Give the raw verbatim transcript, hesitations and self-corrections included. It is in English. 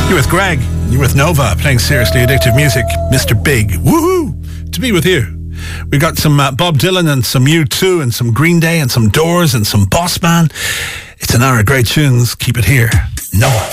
You're with Greg. You're with Nova, playing seriously addictive music. Mister Big. Woohoo! To be with you. We got some uh, Bob Dylan and some U two and some Green Day and some Doors and some Boss Man. It's an hour of great tunes. Keep it here. Noah.